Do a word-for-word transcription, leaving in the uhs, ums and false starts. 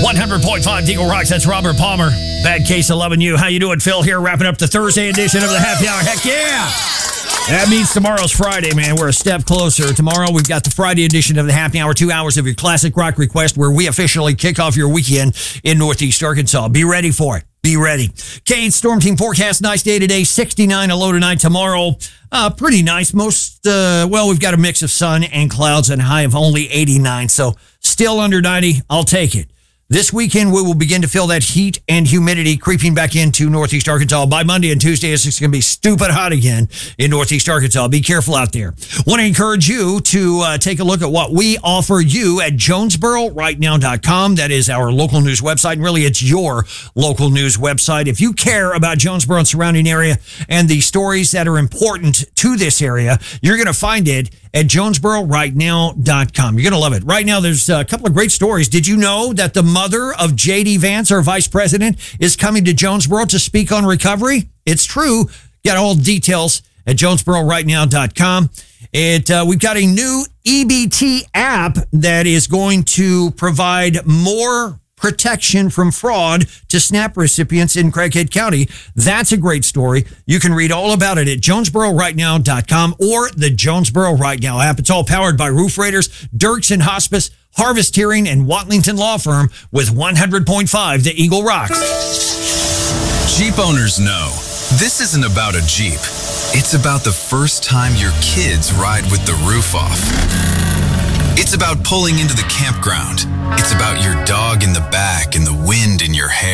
one hundred point five Eagle Rocks. That's Robert Palmer. Bad case of loving you. How you doing, Phil? Here, wrapping up the Thursday edition of the Happy Hour. Heck yeah! That means tomorrow's Friday, man. We're a step closer. Tomorrow, we've got the Friday edition of the Happy Hour, two hours of your classic rock request, where we officially kick off your weekend in Northeast Arkansas. Be ready for it. Be ready. Kate, Storm Team forecast, nice day today, sixty-nine, a low tonight. Tomorrow, uh, pretty nice. Most, uh, well, we've got a mix of sun and clouds and a high of only eighty-nine. So still under ninety. I'll take it. This weekend, we will begin to feel that heat and humidity creeping back into Northeast Arkansas. By Monday and Tuesday, it's just going to be stupid hot again in Northeast Arkansas. Be careful out there. Want to encourage you to uh, take a look at what we offer you at Jonesboro Right Now dot com. That is our local news website, and really it's your local news website. If you care about Jonesboro and surrounding area and the stories that are important to this area, you're going to find it at Jonesboro Right Now dot com. You're going to love it. Right now, there's a couple of great stories. Did you know that the mother of J D Vance, our vice president, is coming to Jonesboro to speak on recovery? It's true. Got all the details at Jonesboro Right Now dot com. It, uh, we've got a new E B T app that is going to provide more protection from fraud to SNAP recipients in Craighead County. That's a great story. You can read all about it at Jonesboro Right Now dot com or the Jonesboro Right Now app. It's all powered by Roof Raiders, Dirks and Hospice, Harvest Hearing, and Watlington Law Firm with one hundred point five The Eagle Rocks. Jeep owners know this isn't about a Jeep. It's about the first time your kids ride with the roof off. It's about pulling into the campground. It's about your dog in the back and the wind in your hair.